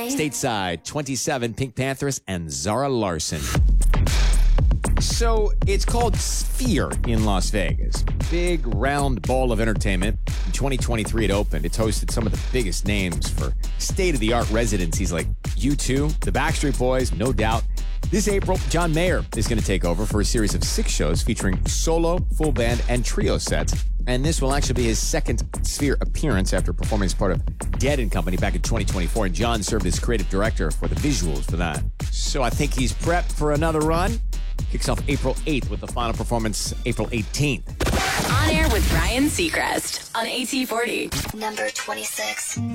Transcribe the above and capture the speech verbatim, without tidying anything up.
Stateside, twenty-seven, Pink Panthers, and Zara Larson. So it's called Sphere in Las Vegas. Big round ball of entertainment. In twenty twenty-three, it opened. It's hosted some of the biggest names for state-of-the-art residencies like U two, the Backstreet Boys, no doubt. This April, John Mayer is going to take over for a series of six shows featuring solo, full band, and trio sets. And this will actually be his second Sphere appearance after performing as part of Dead and Company back in twenty twenty-four. And John served as creative director for the visuals for that. So I think he's prepped for another run. Kicks off April eighth with the final performance April eighteenth. On Air with Ryan Seacrest on A T forty. Number twenty-six.